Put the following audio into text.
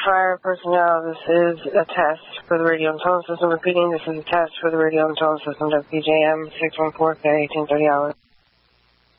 Fire personnel, this is a test for the radio and tone system. Repeating, this is a test for the radio and tone system. WPJM 614K, 1830 hours.